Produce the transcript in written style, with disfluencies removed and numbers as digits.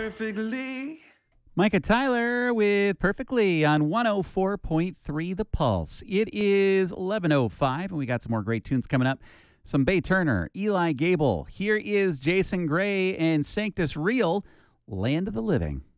perfectly. Micah Tyler with Perfectly on 104.3 The Pulse. It is 11:05, and we got some more great tunes coming up. Some Bay Turner, Eli Gable. Here is Jason Gray and Sanctus Real, Land of the Living.